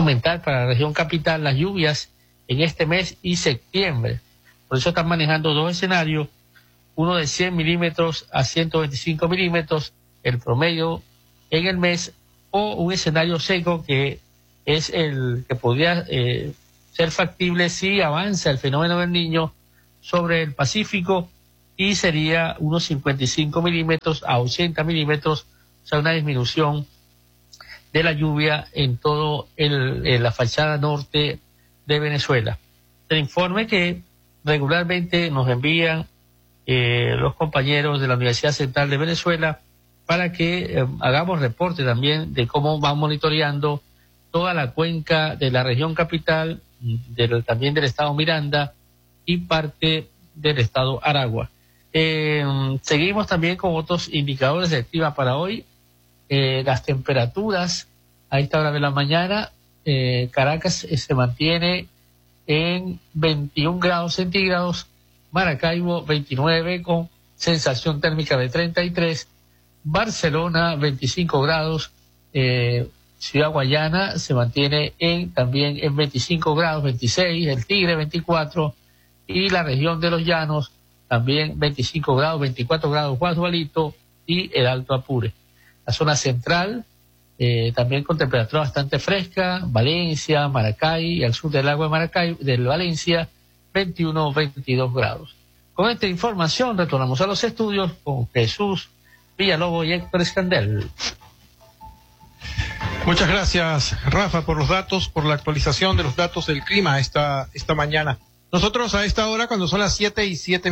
aumentar para la región capital las lluvias en este mes y septiembre. Por eso están manejando dos escenarios, uno de 100 milímetros a 125 milímetros, el promedio en el mes, o un escenario seco que es el que podría ser factible si avanza el fenómeno del Niño sobre el Pacífico, y sería unos 55 milímetros a 80 milímetros, o sea, una disminución de la lluvia en todo la fachada norte de Venezuela. El informe que regularmente nos envían los compañeros de la Universidad Central de Venezuela para que hagamos reporte también de cómo van monitoreando toda la cuenca de la región capital, también del estado Miranda y parte del estado Aragua. Seguimos también con otros indicadores de clima para hoy. Las temperaturas a esta hora de la mañana, Caracas se mantiene en 21 grados centígrados, Maracaibo 29 con sensación térmica de 33, Barcelona 25 grados, Ciudad Guayana se mantiene también en 25 grados, 26, el Tigre 24 y la región de los Llanos también 25 grados, 24 grados Guadualito y el Alto Apure. La zona central también con temperatura bastante fresca, Valencia, Maracay y al sur del lago de Maracay, del Valencia, 21, 22 grados. Con esta información retornamos a los estudios con Jesús Villalobos y Héctor Escandel. Muchas gracias, Rafa, por los datos, por la actualización de los datos del clima esta mañana. Nosotros a esta hora, cuando son las 7:07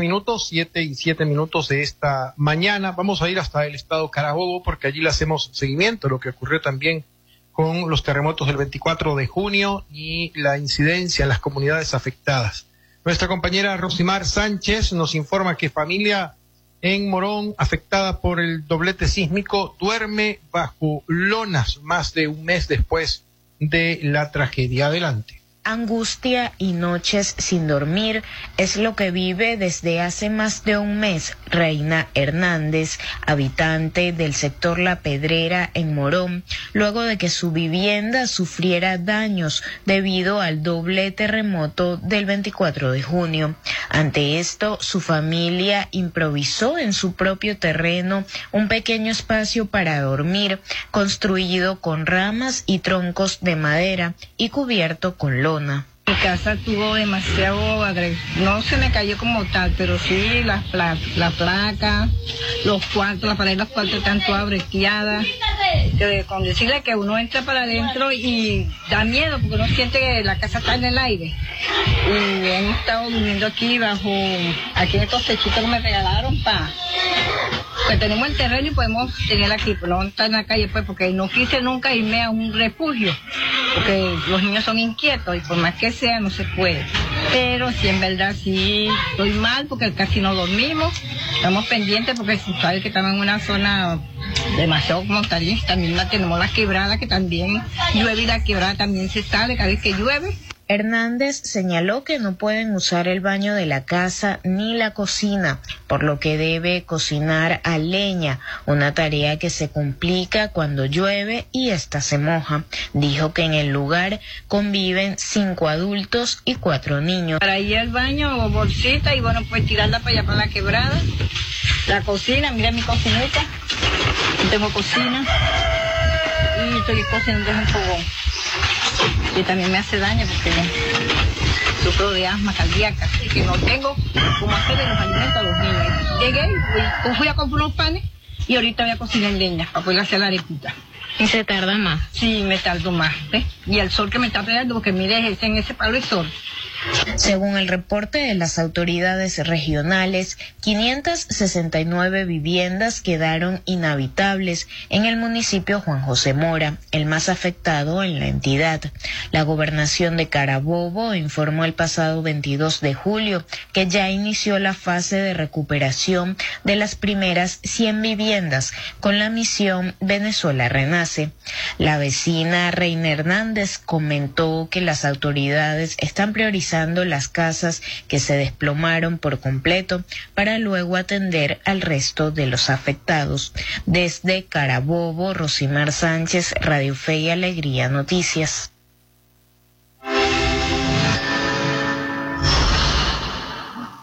de esta mañana, vamos a ir hasta el estado Carabobo, porque allí le hacemos seguimiento a lo que ocurrió también con los terremotos del 24 de junio y la incidencia en las comunidades afectadas. Nuestra compañera Rosimar Sánchez nos informa que familia en Morón afectada por el doblete sísmico duerme bajo lonas más de un mes después de la tragedia. Adelante. Angustia y noches sin dormir es lo que vive desde hace más de un mes Reina Hernández, habitante del sector La Pedrera en Morón, luego de que su vivienda sufriera daños debido al doble terremoto del 24 de junio. Ante esto, su familia improvisó en su propio terreno un pequeño espacio para dormir, construido con ramas y troncos de madera y cubierto con lona. Mi casa tuvo demasiado no se me cayó como tal, pero sí la placa, los cuartos, las paredes de los cuartos están todas breteadas. Con decirle que uno entra para adentro y da miedo porque uno siente que la casa está en el aire. Y hemos estado durmiendo aquí aquí en estos techitos que me regalaron que tenemos el terreno y podemos tenerla aquí, pero no estar en la calle pues, porque no quise nunca irme a un refugio, porque los niños son inquietos y por más que sea no se puede. Pero sí, en verdad sí estoy mal porque casi no dormimos, estamos pendientes porque sabes que estamos en una zona demasiado montañosa, también tenemos la quebrada que también llueve y la quebrada también se sale cada vez que llueve. Hernández señaló que no pueden usar el baño de la casa ni la cocina, por lo que debe cocinar a leña, una tarea que se complica cuando llueve y ésta se moja. Dijo que en el lugar conviven 5 adultos y 4 niños. Para ir al baño, bolsita y bueno, pues tirarla para allá para la quebrada. La cocina, mira mi cocineta, tengo cocina y estoy cocinando en un fogón. Y también me hace daño porque sufro de asma cardíaca y que no tengo cómo hacerle los alimentos a los niños. Llegué, fui a comprar unos panes y ahorita voy a cocinar en leña para poder hacer la arepita. ¿Y se tarda más? Sí, me tardo más, ¿ves? Y el sol que me está pegando, porque mire, en ese palo de sol. Según el reporte de las autoridades regionales, 569 viviendas quedaron inhabitables en el municipio Juan José Mora, el más afectado en la entidad. La gobernación de Carabobo informó el pasado 22 de julio que ya inició la fase de recuperación de las primeras 100 viviendas con la misión Venezuela Renace. La vecina Reina Hernández comentó que las autoridades están priorizando las casas que se desplomaron por completo para luego atender al resto de los afectados. Desde Carabobo, Rosimar Sánchez, Radio Fe y Alegría Noticias.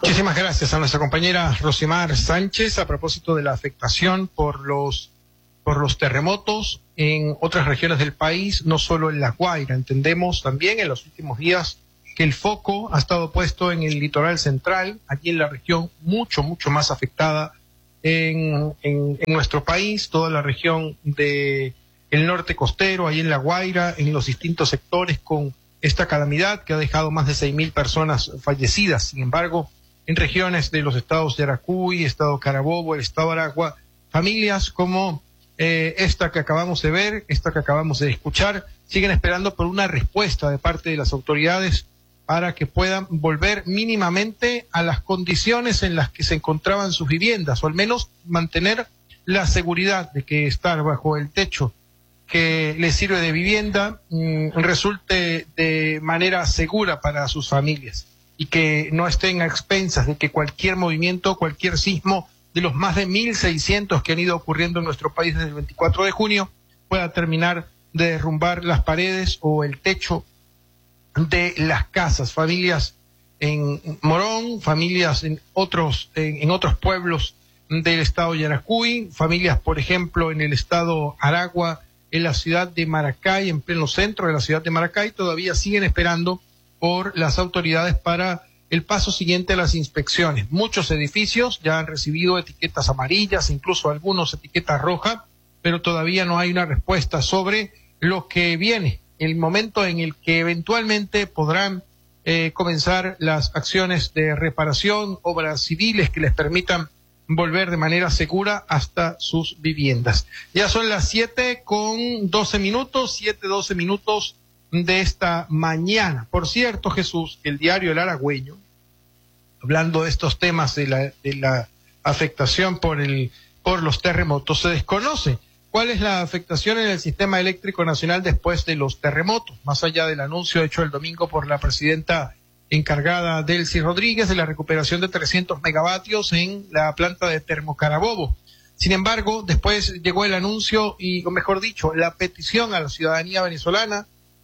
Muchísimas gracias a nuestra compañera Rosimar Sánchez a propósito de la afectación por los terremotos en otras regiones del país, no solo en La Guaira. Entendemos también en los últimos días que el foco ha estado puesto en el litoral central, aquí en la región mucho más afectada en nuestro país, toda la región de el norte costero, ahí en La Guaira, en los distintos sectores con esta calamidad que ha dejado más de 6.000 personas fallecidas. Sin embargo, en regiones de los estados de Yaracuy, estado Carabobo, el estado Aragua, familias como esta que acabamos de ver, esta que acabamos de escuchar, siguen esperando por una respuesta de parte de las autoridades para que puedan volver mínimamente a las condiciones en las que se encontraban sus viviendas, o al menos mantener la seguridad de que estar bajo el techo que les sirve de vivienda resulte de manera segura para sus familias y que no estén a expensas de que cualquier movimiento, cualquier sismo de los más de 1.600 que han ido ocurriendo en nuestro país desde el 24 de junio pueda terminar de derrumbar las paredes o el techo de las casas. Familias en Morón, familias en otros pueblos del estado Yaracuy, familias, por ejemplo, en el estado Aragua, en la ciudad de Maracay, en pleno centro de la ciudad de Maracay, todavía siguen esperando por las autoridades para el paso siguiente a las inspecciones. Muchos edificios ya han recibido etiquetas amarillas, incluso algunos etiquetas rojas, pero todavía no hay una respuesta sobre lo que viene, el momento en el que eventualmente podrán comenzar las acciones de reparación, obras civiles que les permitan volver de manera segura hasta sus viviendas. Ya son las 7:12 minutos, 7:12 de esta mañana. Por cierto, Jesús, el diario El Aragüeño, hablando de estos temas de la afectación por los terremotos, se desconoce cuál es la afectación en el sistema eléctrico nacional después de los terremotos, más allá del anuncio hecho el domingo por la presidenta encargada Delcy Rodríguez de la recuperación de 300 megavatios en la planta de Termocarabobo. Sin embargo, después llegó el anuncio o mejor dicho, la petición a la ciudadanía venezolana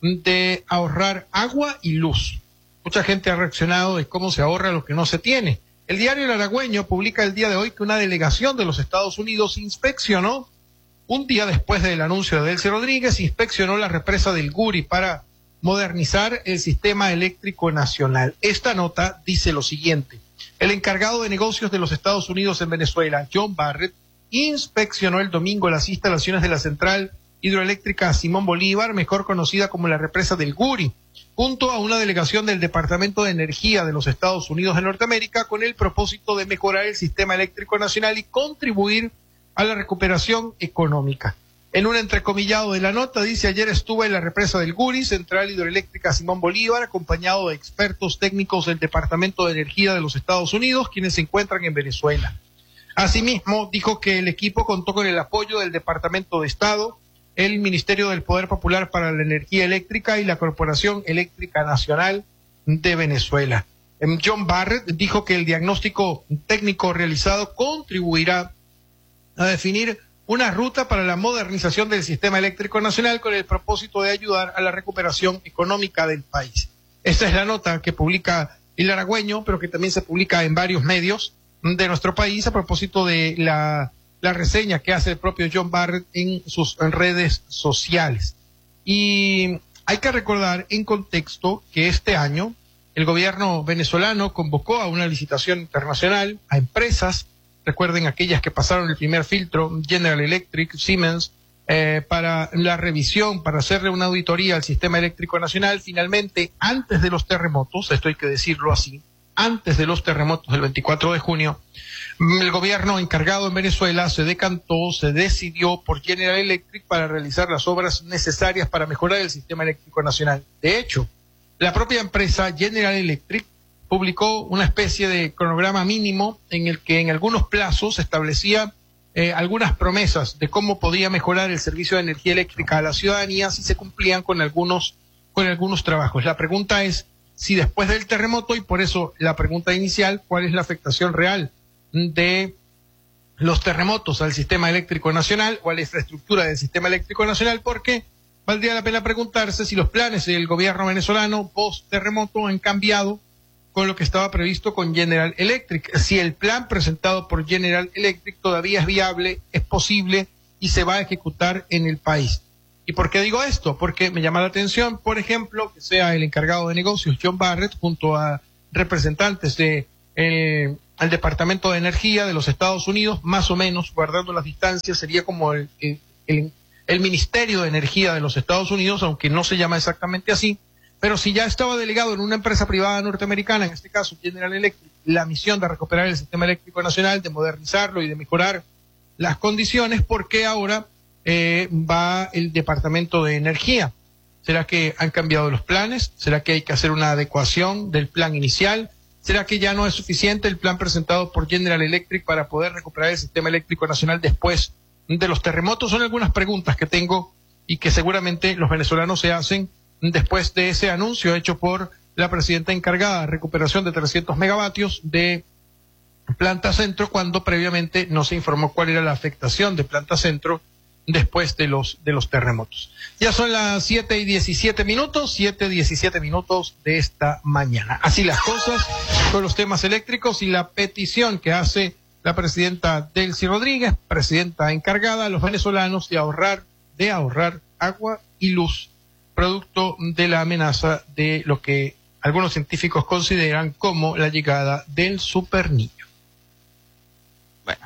de ahorrar agua y luz. Mucha gente ha reaccionado de cómo se ahorra lo que no se tiene. El diario El Aragüeño publica el día de hoy que una delegación de los Estados Unidos inspeccionó, un día después del anuncio de Delcy Rodríguez, inspeccionó la represa del Guri para modernizar el sistema eléctrico nacional. Esta nota dice lo siguiente: el encargado de negocios de los Estados Unidos en Venezuela, John Barrett, inspeccionó el domingo las instalaciones de la central hidroeléctrica Simón Bolívar, mejor conocida como la represa del Guri, junto a una delegación del Departamento de Energía de los Estados Unidos de Norteamérica, con el propósito de mejorar el sistema eléctrico nacional y contribuir a la recuperación económica. En un entrecomillado de la nota dice: ayer estuve en la represa del Guri, central hidroeléctrica Simón Bolívar, acompañado de expertos técnicos del Departamento de Energía de los Estados Unidos, quienes se encuentran en Venezuela. Asimismo, dijo que el equipo contó con el apoyo del Departamento de Estado, el Ministerio del Poder Popular para la Energía Eléctrica y la Corporación Eléctrica Nacional de Venezuela. John Barrett dijo que el diagnóstico técnico realizado contribuirá a definir una ruta para la modernización del sistema eléctrico nacional con el propósito de ayudar a la recuperación económica del país. Esta es la nota que publica El Aragüeño, pero que también se publica en varios medios de nuestro país a propósito de la reseña que hace el propio John Barrett en sus redes sociales. Y hay que recordar en contexto que este año el gobierno venezolano convocó a una licitación internacional a empresas, recuerden aquellas que pasaron el primer filtro, General Electric, Siemens, para la revisión, para hacerle una auditoría al sistema eléctrico nacional. Finalmente, antes de los terremotos, esto hay que decirlo así, antes de los terremotos del 24 de junio, el gobierno encargado en Venezuela se decidió por General Electric para realizar las obras necesarias para mejorar el sistema eléctrico nacional. De hecho, la propia empresa General Electric publicó una especie de cronograma mínimo en el que en algunos plazos establecía algunas promesas de cómo podía mejorar el servicio de energía eléctrica a la ciudadanía si se cumplían con algunos trabajos. La pregunta es si después del terremoto, y por eso la pregunta inicial, ¿cuál es la afectación real de los terremotos al sistema eléctrico nacional o a la infraestructura del sistema eléctrico nacional? Porque valdría la pena preguntarse si los planes del gobierno venezolano post terremoto han cambiado con lo que estaba previsto con General Electric. Si el plan presentado por General Electric todavía es viable, es posible y se va a ejecutar en el país. ¿Y por qué digo esto? Porque me llama la atención, por ejemplo, que sea el encargado de negocios, John Barrett, junto a representantes de al Departamento de Energía de los Estados Unidos, más o menos, guardando las distancias, sería como el Ministerio de Energía de los Estados Unidos, aunque no se llama exactamente así, pero si ya estaba delegado en una empresa privada norteamericana, en este caso General Electric, la misión de recuperar el sistema eléctrico nacional, de modernizarlo y de mejorar las condiciones, ¿por qué ahora va el Departamento de Energía? ¿Será que han cambiado los planes? ¿Será que hay que hacer una adecuación del plan inicial? ¿Será que ya no es suficiente el plan presentado por General Electric para poder recuperar el sistema eléctrico nacional después de los terremotos? Son algunas preguntas que tengo y que seguramente los venezolanos se hacen después de ese anuncio hecho por la presidenta encargada de recuperación de 300 megavatios de Planta Centro, cuando previamente no se informó cuál era la afectación de Planta Centro después de los terremotos. Ya son las 7:17 minutos, 7:17 minutos de esta mañana. Así las cosas con los temas eléctricos y la petición que hace la presidenta Delcy Rodríguez, presidenta encargada a los venezolanos de ahorrar agua y luz, producto de la amenaza de lo que algunos científicos consideran como la llegada del superniño. Bueno,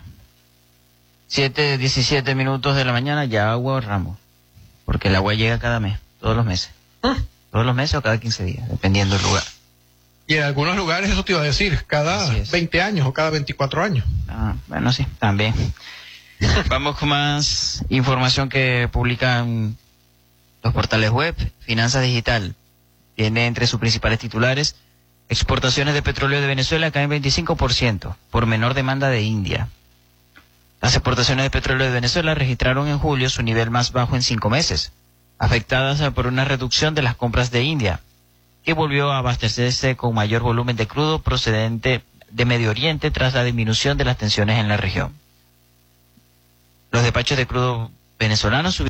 7:17 minutos de la mañana, ya agua ahorramos, porque el agua llega cada mes, todos los meses. Todos los meses o cada 15 días, dependiendo del lugar. Y en algunos lugares, eso te iba a decir, cada 20 años o cada 24 años. Ah, bueno, sí, también. Vamos con más información que publican los portales web. Finanzas Digital tiene entre sus principales titulares: exportaciones de petróleo de Venezuela caen 25% por menor demanda de India. Las exportaciones de petróleo de Venezuela registraron en julio su nivel más bajo en 5 meses, afectadas por una reducción de las compras de India, que volvió a abastecerse con mayor volumen de crudo procedente de Medio Oriente tras la disminución de las tensiones en la región. Los despachos de crudo venezolanos subieron